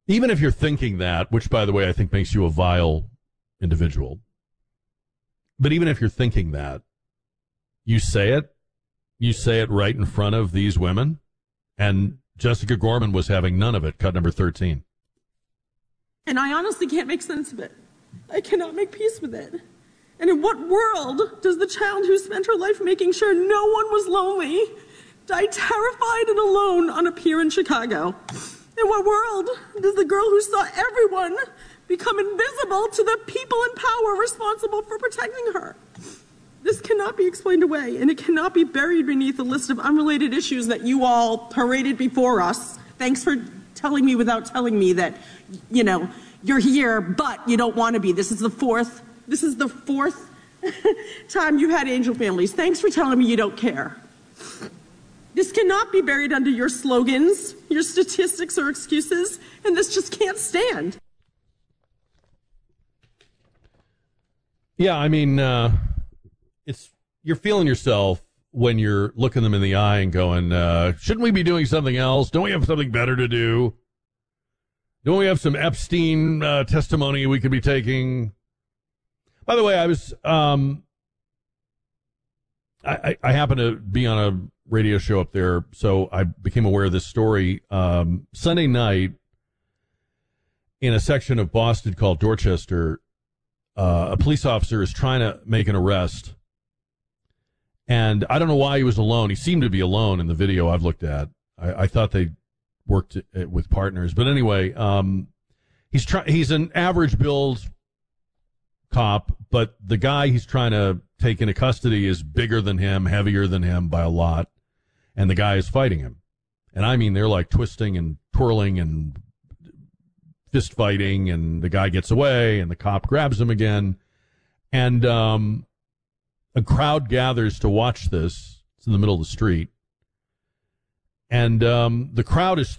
Even if you're thinking that, which, by the way, I think makes you a vile individual, but even if you're thinking that, you say it right in front of these women, and Jessica Gorman was having none of it. Cut number 13. And I honestly can't make sense of it. I cannot make peace with it. And in what world does the child who spent her life making sure no one was lonely die terrified and alone on a pier in Chicago? In what world does the girl who saw everyone become invisible to the people in power responsible for protecting her? This cannot be explained away, and it cannot be buried beneath a list of unrelated issues that you all paraded before us. Thanks for telling me without telling me that, you're here, but you don't want to be. This is the fourth time you had angel families. Thanks for telling me you don't care. This cannot be buried under your slogans, your statistics, or excuses, and this just can't stand. Yeah, I mean, you're feeling yourself when you're looking them in the eye and going, shouldn't we be doing something else? Don't we have something better to do? Don't we have some Epstein testimony we could be taking? By the way, I was I happened to be on a radio show up there, so I became aware of this story. Sunday night, in a section of Boston called Dorchester, a police officer is trying to make an arrest. And I don't know why he was alone. He seemed to be alone in the video I've looked at. I thought they worked with partners. But anyway, he's an average build cop, but the guy he's trying to take into custody is bigger than him, heavier than him by a lot. And the guy is fighting him. And I mean, they're like twisting and twirling and fist fighting, and the guy gets away, and the cop grabs him again. And a crowd gathers to watch this. It's in the middle of the street. And the crowd is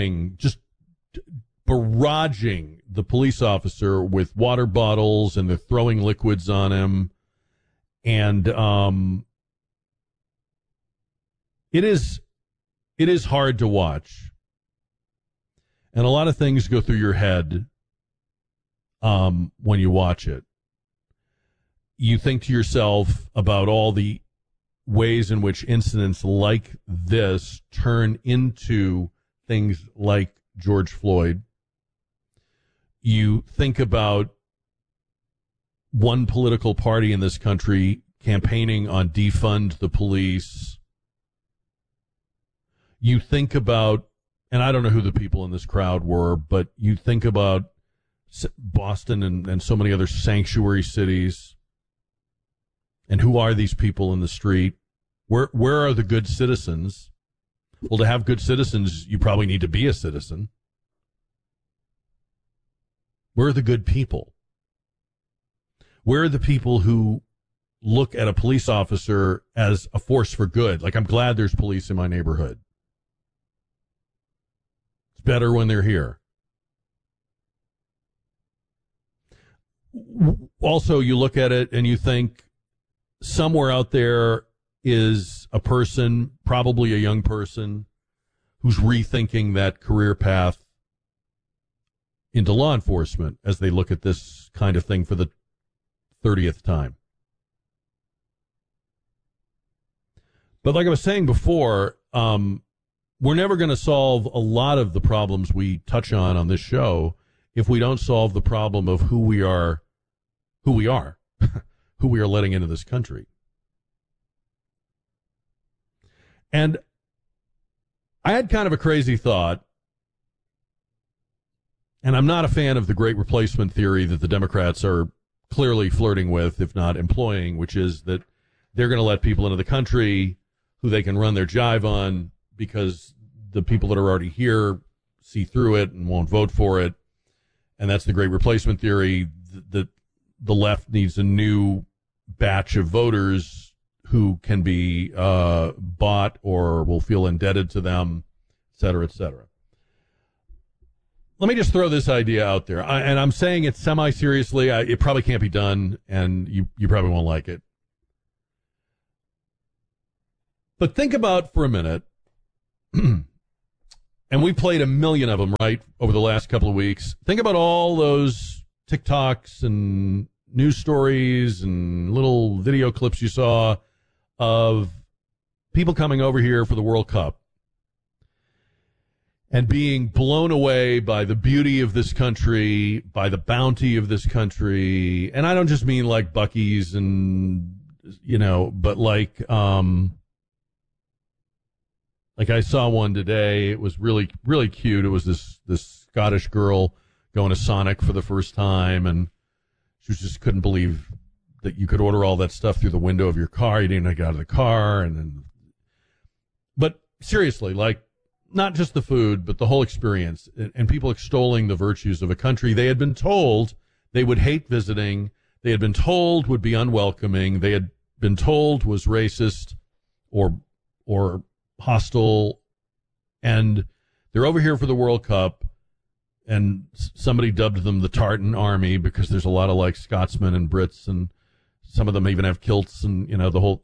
barraging the police officer with water bottles, and they're throwing liquids on him. And it is hard to watch. And a lot of things go through your head when you watch it. You think to yourself about all the ways in which incidents like this turn into things like George Floyd. You think about one political party in this country campaigning on defund the police. You think about, and I don't know who the people in this crowd were, but you think about Boston and so many other sanctuary cities. And who are these people in the street? Where are the good citizens? Well, to have good citizens, you probably need to be a citizen. Where are the good people? Where are the people who look at a police officer as a force for good? Like, I'm glad there's police in my neighborhood. It's better when they're here. Also, you look at it and you think, somewhere out there is a person, probably a young person, who's rethinking that career path into law enforcement as they look at this kind of thing for the 30th time. But like I was saying before, we're never going to solve a lot of the problems we touch on this show if we don't solve the problem of who we are, who we are letting into this country. And I had kind of a crazy thought, and I'm not a fan of the great replacement theory that the Democrats are clearly flirting with, if not employing, which is that they're going to let people into the country who they can run their jive on because the people that are already here see through it and won't vote for it. And that's the great replacement theory, that the left needs a new batch of voters who can be bought or will feel indebted to them, et cetera, et cetera. Let me just throw this idea out there, and I'm saying it semi-seriously. It probably can't be done, and you probably won't like it. But think about for a minute And we played a million of them, right, over the last couple of weeks. Think about all those TikToks and news stories and little video clips you saw of people coming over here for the World Cup and being blown away by the beauty of this country, by the bounty of this country. And I don't just mean like Buc-ee's and, but like I saw one today. It was really, really cute. It was this Scottish girl going to Sonic for the first time, and she just couldn't believe that you could order all that stuff through the window of your car. You didn't have to get out of the car, but seriously, like, not just the food, but the whole experience, and people extolling the virtues of a country they had been told they would hate visiting, they had been told would be unwelcoming, they had been told was racist or hostile, and they're over here for the World Cup, and somebody dubbed them the Tartan Army because there's a lot of like Scotsmen and Brits, and some of them even have kilts, and the whole.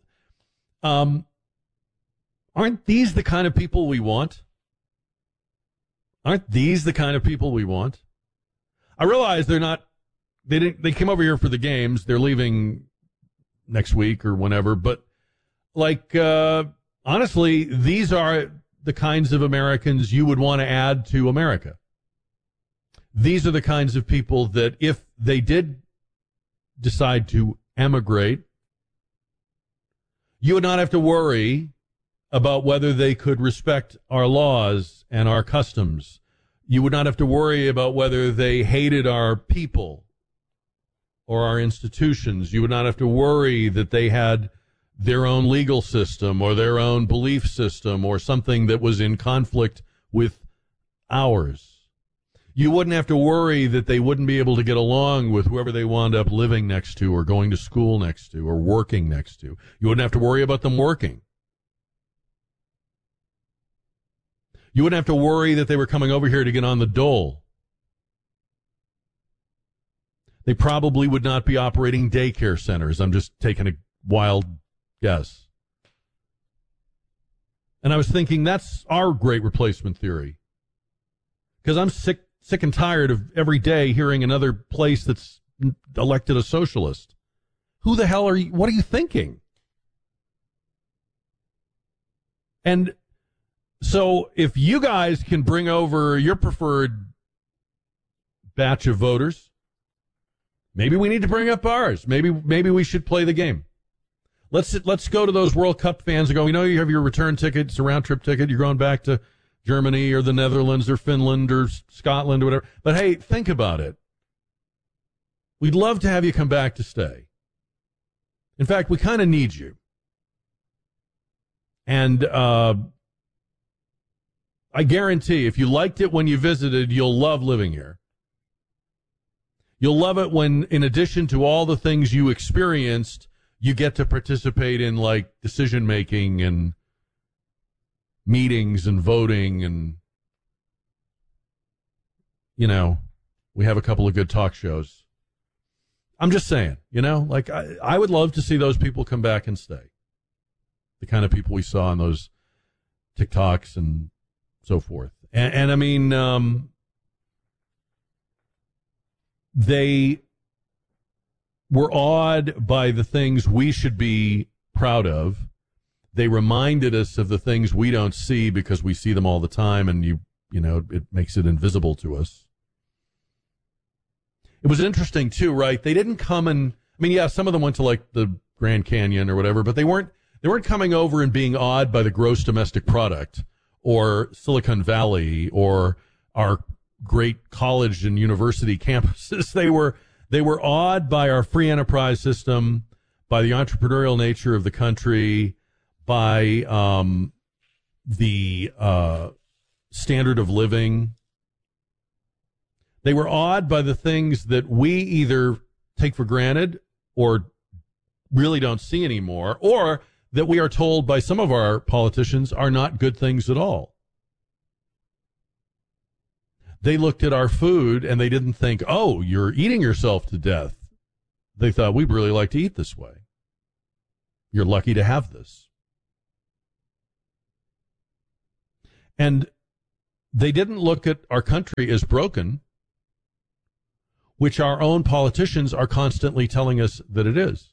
Aren't these the kind of people we want? Aren't these the kind of people we want? I realize they're not. They came over here for the games. They're leaving next week or whenever, but like. Honestly, these are the kinds of Americans you would want to add to America. These are the kinds of people that if they did decide to emigrate, you would not have to worry about whether they could respect our laws and our customs. You would not have to worry about whether they hated our people or our institutions. You would not have to worry that they had their own legal system or their own belief system or something that was in conflict with ours. You wouldn't have to worry that they wouldn't be able to get along with whoever they wound up living next to or going to school next to or working next to. You wouldn't have to worry about them working. You wouldn't have to worry that they were coming over here to get on the dole. They probably would not be operating daycare centers. I'm just taking a wild guess. And I was thinking that's our great replacement theory. Because I'm sick and tired of every day hearing another place that's elected a socialist. Who the hell are you? What are you thinking? And so if you guys can bring over your preferred batch of voters, maybe we need to bring up ours. Maybe we should play the game. Let's go to those World Cup fans and go, you have your return ticket, it's a round trip ticket, you're going back to Germany or the Netherlands or Finland or Scotland or whatever. But hey, think about it. We'd love to have you come back to stay. In fact, we kind of need you. And I guarantee if you liked it when you visited, you'll love living here. You'll love it when, in addition to all the things you experienced, you get to participate in like decision making and meetings and voting, and we have a couple of good talk shows. I'm just saying, like I would love to see those people come back and stay. The kind of people we saw on those TikToks and so forth. And I mean, they were awed by the things we should be proud of. They reminded us of the things we don't see because we see them all the time, and it makes it invisible to us. It was interesting too, right? They didn't come some of them went to like the Grand Canyon or whatever, but they weren't coming over and being awed by the gross domestic product or Silicon Valley or our great college and university campuses. They were awed by our free enterprise system, by the entrepreneurial nature of the country, by the standard of living. They were awed by the things that we either take for granted or really don't see anymore, or that we are told by some of our politicians are not good things at all. They looked at our food and they didn't think, oh, you're eating yourself to death. They thought, we'd really like to eat this way. You're lucky to have this. And They didn't look at our country as broken, which our own politicians are constantly telling us that it is.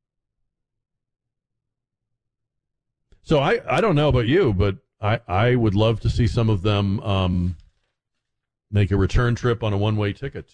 So I don't know about you, but I would love to see some of them make a return trip on a one-way ticket.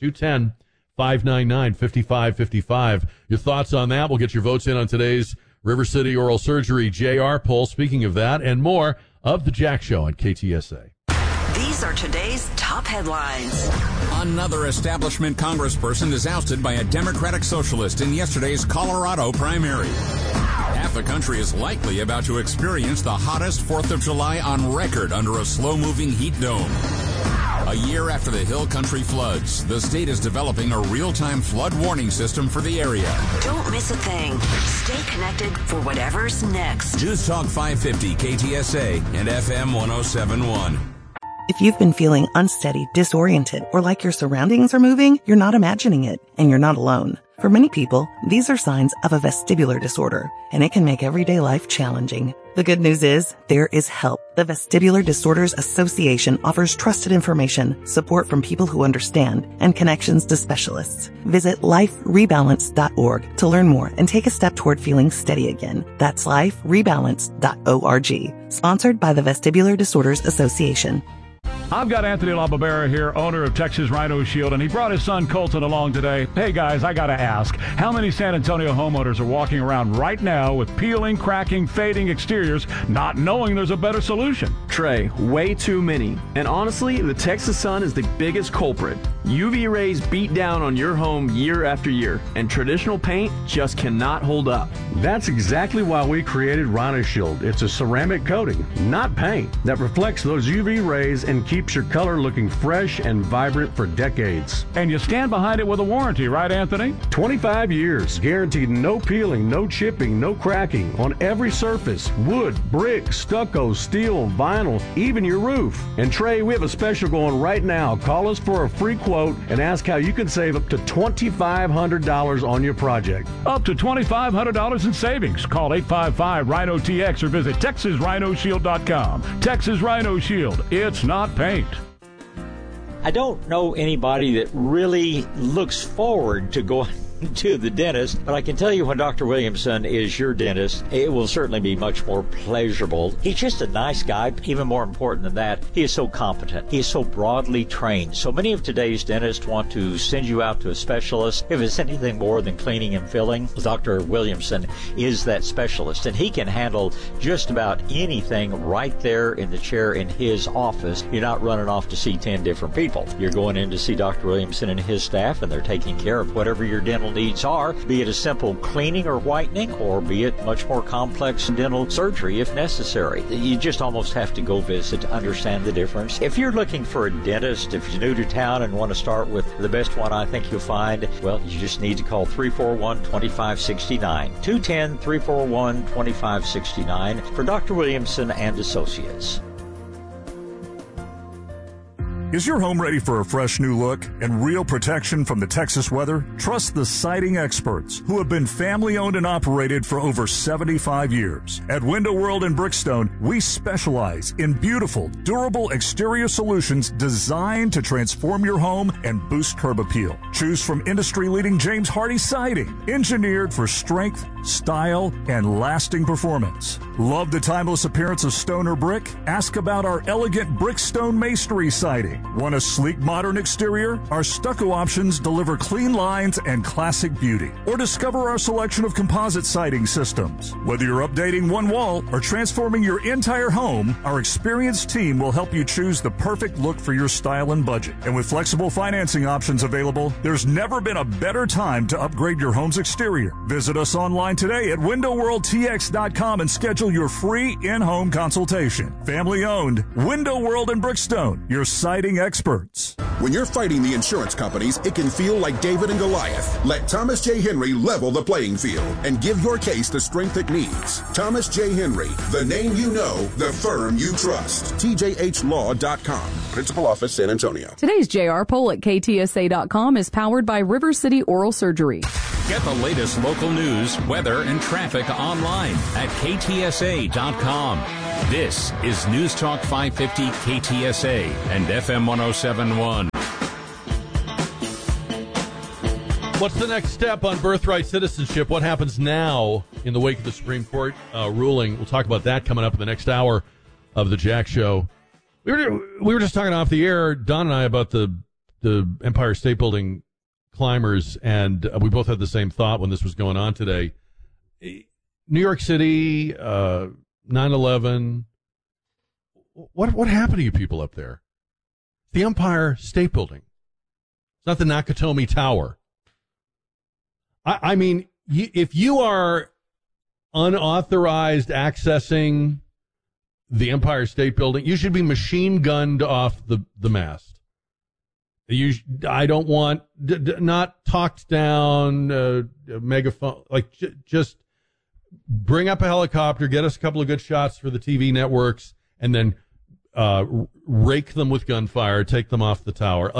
210-599-5555. Your thoughts on that? We'll get your votes in on today's River City Oral Surgery JR poll. Speaking of that and more of The Jack Show on KTSA. These are today's top headlines. Another establishment congressperson is ousted by a Democratic socialist in yesterday's Colorado primary. Half the country is likely about to experience the hottest 4th of July on record under a slow-moving heat dome. A year after the Hill Country floods, the state is developing a real-time flood warning system for the area. Don't miss a thing. Stay connected for whatever's next. News Talk 550 KTSA and FM 107.1. If you've been feeling unsteady, disoriented, or like your surroundings are moving, you're not imagining it, and you're not alone. For many people, these are signs of a vestibular disorder, and it can make everyday life challenging. The good news is, there is help. The Vestibular Disorders Association offers trusted information, support from people who understand, and connections to specialists. Visit liferebalance.org to learn more and take a step toward feeling steady again. That's liferebalance.org. Sponsored by the Vestibular Disorders Association. I've got Anthony LaBarbera here, owner of Texas Rhino Shield, and he brought his son Colton along today. Hey guys, I gotta ask, how many San Antonio homeowners are walking around right now with peeling, cracking, fading exteriors, not knowing there's a better solution? Trey, way too many. And honestly, the Texas sun is the biggest culprit. UV rays beat down on your home year after year, and traditional paint just cannot hold up. That's exactly why we created Rhino Shield. It's a ceramic coating, not paint, that reflects those UV rays and keeps your color looking fresh and vibrant for decades. And you stand behind it with a warranty, right, Anthony? 25 years, guaranteed no peeling, no chipping, no cracking on every surface, wood, brick, stucco, steel, vinyl, even your roof. And Trey, we have a special going right now. Call us for a free quote and ask how you can save up to $2,500 on your project. Up to $2,500 in savings. Call 855-RHINO-TX or visit TexasRhinoShield.com. Texas Rhino Shield. It's not paint. I don't know anybody that really looks forward to going to the dentist, but I can tell you when Dr. Williamson is your dentist, it will certainly be much more pleasurable. He's just a nice guy. Even more important than that, he is so competent. He is so broadly trained. So many of today's dentists want to send you out to a specialist. If it's anything more than cleaning and filling, Dr. Williamson is that specialist, and he can handle just about anything right there in the chair in his office. You're not running off to see 10 different people. You're going in to see Dr. Williamson and his staff, and they're taking care of whatever your dental needs are, be it a simple cleaning or whitening, or be it much more complex dental surgery if necessary. You just almost have to go visit to understand the difference. If you're looking for a dentist, if you're new to town and want to start with the best one I think you'll find, well, you just need to call 341-2569. 210-341-2569 for Dr. Williamson and Associates. Is your home ready for a fresh new look and real protection from the Texas weather? Trust the siding experts who have been family-owned and operated for over 75 years. At Window World in Brickstone, we specialize in beautiful, durable exterior solutions designed to transform your home and boost curb appeal. Choose from industry-leading James Hardie siding, engineered for strength, style, and lasting performance. Love the timeless appearance of stone or brick? Ask about our elegant Brickstone masonry siding. Want a sleek, modern exterior? Our stucco options deliver clean lines and classic beauty. Or discover our selection of composite siding systems. Whether you're updating one wall or transforming your entire home, our experienced team will help you choose the perfect look for your style and budget. And with flexible financing options available, there's never been a better time to upgrade your home's exterior. Visit us online today at WindowWorldTX.com and schedule your free in-home consultation. Family owned, Window World in Brickstone, your siding experts. When you're fighting the insurance companies, it can feel like David and Goliath. Let Thomas J. Henry level the playing field and give your case the strength it needs. Thomas J. Henry, the name you know, the firm you trust. TJHLaw.com. Principal Office, San Antonio. Today's JR poll at KTSA.com is powered by River City Oral Surgery. Get the latest local news, weather, and traffic online at KTSA.com. This is News Talk 550 KTSA and FM 1071. What's the next step on birthright citizenship? What happens now in the wake of the Supreme Court ruling? We'll talk about that coming up in the next hour of the Jack Show. We were just talking off the air, Don and I, about the Empire State Building climbers, and we both had the same thought when this was going on today. New York City, 9/11. What happened to you people up there? The Empire State Building. It's not the Nakatomi Tower. I mean, if you are unauthorized accessing the Empire State Building, you should be machine gunned off the mast. I don't want not talked down, megaphone, like just bring up a helicopter, get us a couple of good shots for the TV networks, and then rake them with gunfire, take them off the tower.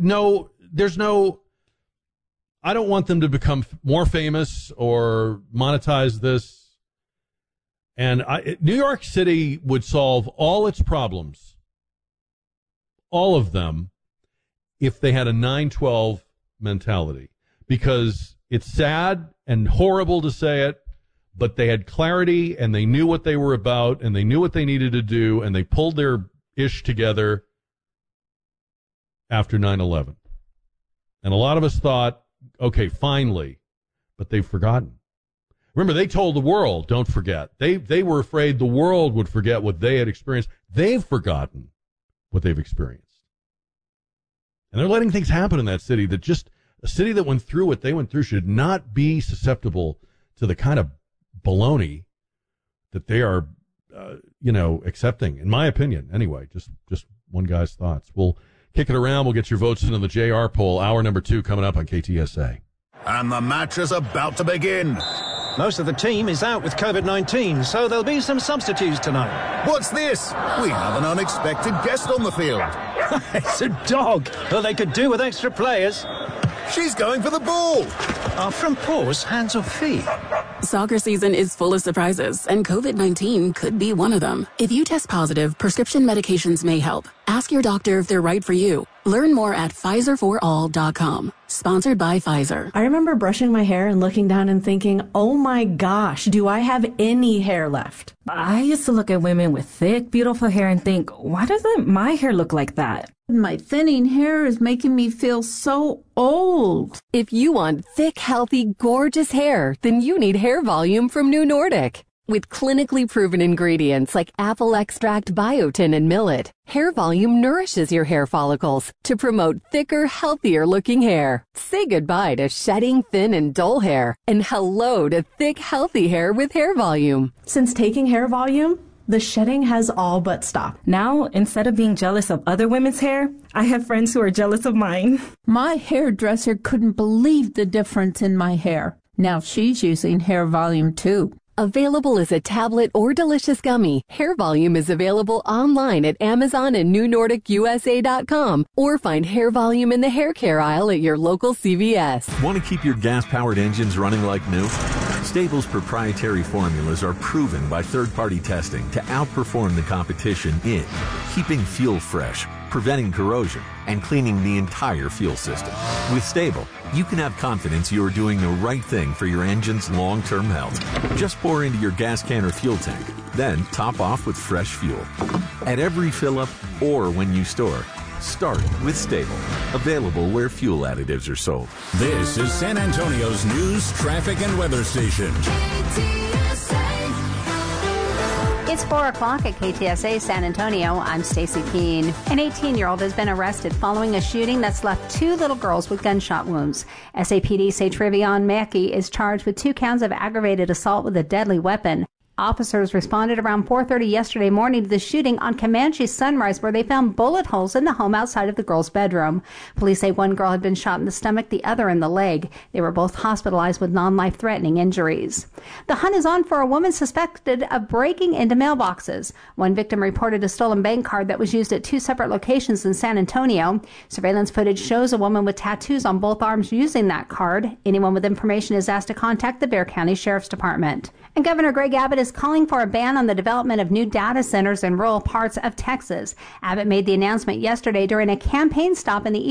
I don't want them to become more famous or monetize this. And New York City would solve all its problems, all of them, if they had a 9/12 mentality. Because it's sad and horrible to say it, but they had clarity and they knew what they were about and they knew what they needed to do, and they pulled their ish together after 9/11. And a lot of us thought, okay, finally, but they've forgotten. Remember, they told the world, don't forget. They were afraid the world would forget what they had experienced. They've forgotten what they've experienced. And they're letting things happen in that city that just, a city that went through what they went through should not be susceptible to the kind of baloney that they are, accepting, in my opinion. Anyway, just one guy's thoughts. We'll kick it around. We'll get your votes in on the JR poll. Hour number 2 coming up on KTSA. And the match is about to begin. Most of the team is out with COVID-19, so there'll be some substitutes tonight. What's this? We have an unexpected guest on the field. It's a dog. Well, they could do with extra players. She's going for the ball. Are front paws hands or feet? Soccer season is full of surprises, and COVID-19 could be one of them. If you test positive, prescription medications may help. Ask your doctor if they're right for you. Learn more at PfizerForAll.com. Sponsored by Pfizer. I remember brushing my hair and looking down and thinking, oh my gosh, do I have any hair left? I used to look at women with thick, beautiful hair and think, why doesn't my hair look like that? My thinning hair is making me feel so old. If you want thick, healthy, gorgeous hair, then you need Hair Volume from New Nordic. With clinically proven ingredients like apple extract, biotin, and millet, Hair Volume nourishes your hair follicles to promote thicker, healthier-looking hair. Say goodbye to shedding, thin, and dull hair, and hello to thick, healthy hair with Hair Volume. Since taking Hair Volume, the shedding has all but stopped. Now, instead of being jealous of other women's hair, I have friends who are jealous of mine. My hairdresser couldn't believe the difference in my hair. Now she's using Hair Volume too. Available as a tablet or delicious gummy, Hair Volume is available online at Amazon and NewNordicUSA.com, or find Hair Volume in the hair care aisle at your local CVS. Want to keep your gas-powered engines running like new? Stable's proprietary formulas are proven by third-party testing to outperform the competition in keeping fuel fresh, preventing corrosion, and cleaning the entire fuel system. With Stable, you can have confidence you are doing the right thing for your engine's long-term health. Just pour into your gas can or fuel tank, then top off with fresh fuel. At every fill-up or when you store, start with Stable. Available where fuel additives are sold. This is San Antonio's news, traffic, and weather station. It's 4 o'clock at KTSA San Antonio. I'm Stacy Keene. An 18-year-old has been arrested following a shooting that's left 2 little girls with gunshot wounds. SAPD say Trevion Mackey is charged with 2 counts of aggravated assault with a deadly weapon. Officers responded around 4:30 yesterday morning to the shooting on Comanche Sunrise, where they found bullet holes in the home outside of the girl's bedroom. Police say one girl had been shot in the stomach, the other in the leg. They were both hospitalized with non-life-threatening injuries. The hunt is on for a woman suspected of breaking into mailboxes. One victim reported a stolen bank card that was used at 2 separate locations in San Antonio. Surveillance footage shows a woman with tattoos on both arms using that card. Anyone with information is asked to contact the Bexar County Sheriff's Department. And Governor Greg Abbott is is calling for a ban on the development of new data centers in rural parts of Texas. Abbott made the announcement yesterday during a campaign stop in the